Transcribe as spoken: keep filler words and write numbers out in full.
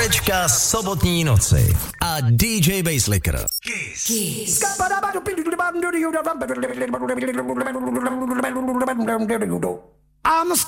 Špička sobotní noci a D J Basslicker. Kiss. I'm